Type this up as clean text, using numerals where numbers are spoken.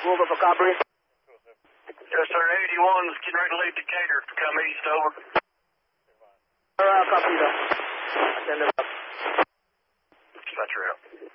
Move up a copy. Yes, sir. 81's getting ready to leave Decatur to come east, over. Copy that. Send them up. That's your out.